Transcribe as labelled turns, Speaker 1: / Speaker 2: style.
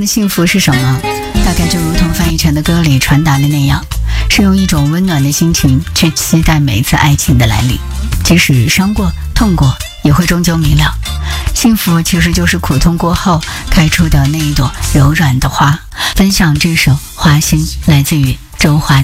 Speaker 1: 么幸福是什么？大概就如同翻译成的歌里传达的那样，是用一种温暖的心情去期待每一次爱情的来临，即使伤过痛过也会终究明了。幸福其实就是苦痛过后开出的那一朵柔软的花。分享这首《花心》来自于周华